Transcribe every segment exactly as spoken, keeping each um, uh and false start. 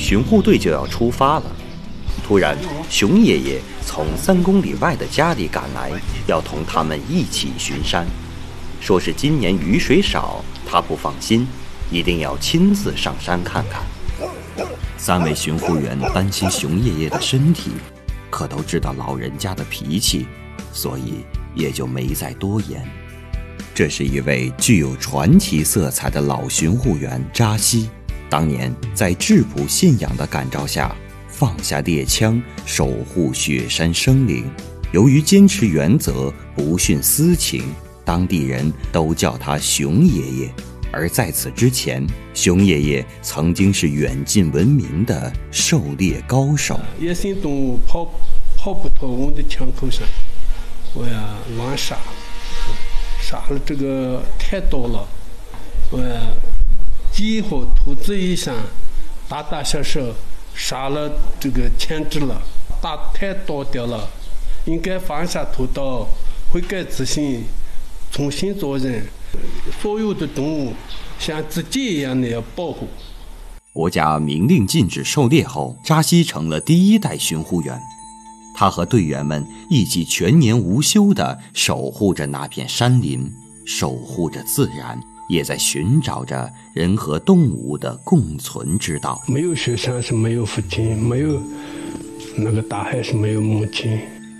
巡护队就要出发了。突然，熊爷爷从三公里外的家里赶来，要同他们一起巡山。说是今年雨水少，他不放心，一定要亲自上山看看。三位巡护员担心熊爷爷的身体，可都知道老人家的脾气，所以也就没再多言。这是一位具有传奇色彩的老巡护员扎西，当年在质朴信仰的感召下，放下猎枪，守护雪山生灵。由于坚持原则，不徇私情，当地人都叫他熊爷爷。而在此之前，熊爷爷曾经是远近闻名的狩猎高手。 野生动物跑跑不脱我的枪口上，我呀乱杀，杀了这个太多了，我呀几乎兔子以上，大大小小杀了这个牵制了，打太多掉了，应该放下屠刀，悔改自新，重新做人。所有的动物像自己一样的要保护。 国家明令禁止狩猎后，扎西成了第一代巡护员。他和队员们一起全年无休地守护着那片山林，守护着自然，也在寻找着人和动物的共存之道。 没有雪山是没有父亲，没有那个大海是没有母亲。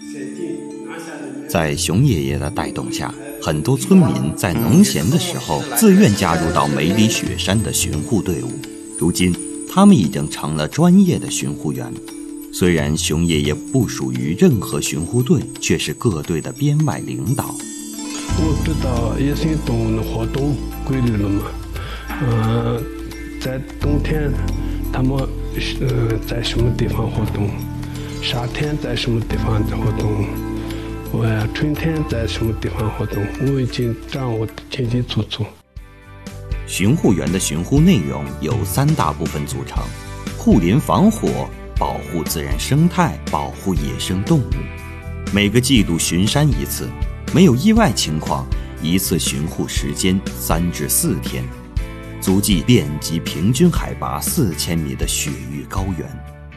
在熊爷爷的带动下，很多村民在农闲的时候自愿加入到梅里雪山的巡护队伍。如今他们已经成了专业的巡护员。虽然熊爷爷不属于任何巡护队，却是各队的编外领导。 我知道野生动物的活动规律了嘛，呃，在冬天他们呃在什么地方活动，夏天在什么地方活动，我呀春天在什么地方活动，我已经掌握得清清楚楚。 巡护员的巡护内容由三大部分组成：护林防火、保护自然生态、保护野生动物。每个季度巡山一次，没有意外情况，一次巡护时间三至四天，足迹遍及平均海拔四千米的雪域高原。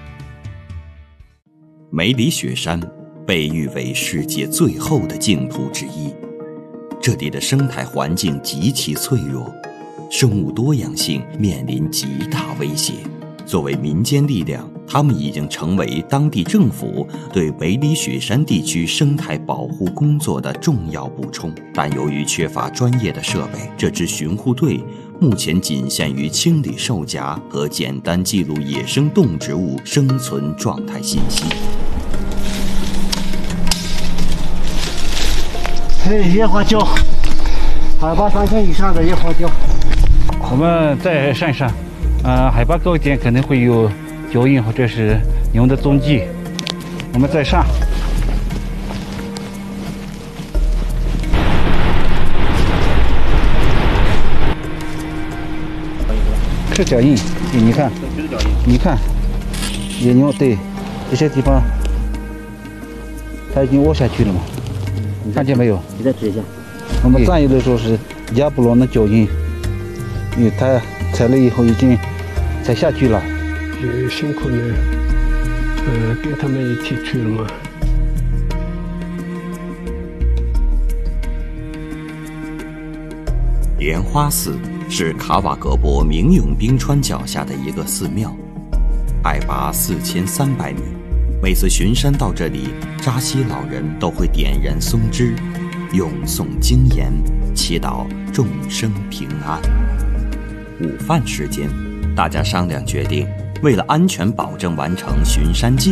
梅里雪山被誉为世界最后的净土之一，这里的生态环境极其脆弱，生物多样性面临极大威胁。作为民间力量，他们已经成为当地政府对梅里雪山地区生态保护工作的重要补充。但由于缺乏专业的设备，这支巡护队目前仅限于清理兽夹和简单记录野生动植物生存状态信息。 嘿，野花椒，海拔三千以上的野花椒。 我们在山上，呃，海拔高一点可能会有脚印或者是牛的踪迹。我们在上，是脚印，你看，你看，野牛对这些地方，它已经窝下去了嘛。看见没有？ 你再指一下。 我们战友的时候是亚布罗的脚印，因为他踩了以后已经踩下去了。 也辛苦呢，呃，跟他们一起去了嘛。 莲花寺是卡瓦格博明永冰川脚下的一个寺庙，海拔四千三百米。每次巡山到这里，扎西老人都会点燃松枝，咏诵经言，祈祷众生平安。午饭时间，大家商量决定，为了安全保证完成巡山计